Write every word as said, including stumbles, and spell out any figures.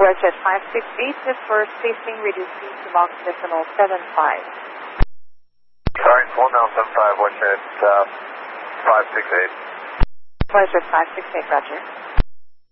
Jet five six eight, the first facing reducing to Mach decimal seven five. Sorry, one nine seven five, Jet uh, five six eight. Jet five six eight, roger.